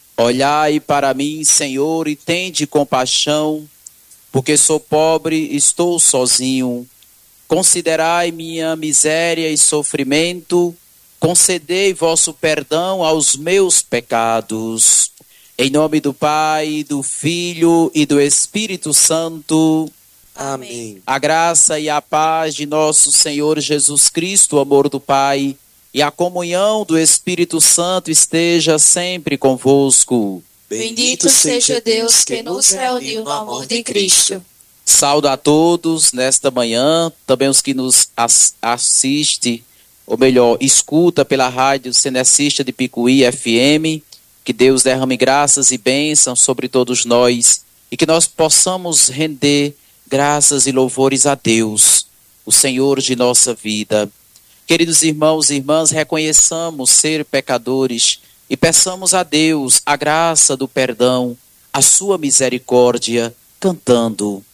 Olhai para mim, Senhor, e tende compaixão, porque sou pobre e estou sozinho. Considerai minha miséria e sofrimento, concedei vosso perdão aos meus pecados. Em nome do Pai, do Filho e do Espírito Santo. Amém. A graça e a paz de nosso Senhor Jesus Cristo, o amor do Pai, e a comunhão do Espírito Santo esteja sempre convosco. Bendito seja Deus que nos reuniu no amor de Cristo. Saúdo a todos nesta manhã, também os que nos assistem, ou melhor, escuta pela rádio Senecista de Picuí FM. Que Deus derrame graças e bênçãos sobre todos nós e que nós possamos render graças e louvores a Deus, o Senhor de nossa vida. Queridos irmãos e irmãs, reconheçamos ser pecadores e peçamos a Deus a graça do perdão, a sua misericórdia, cantando.